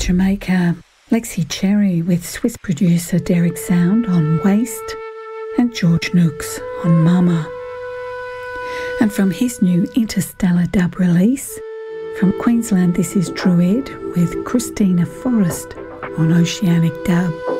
Jamaica, Lexi Cherry with Swiss producer Derek Sound on Waste, and George Nooks on Mama. And from his new Interstellar dub release, from Queensland, this is Druid with Christina Forrest on Oceanic Dub.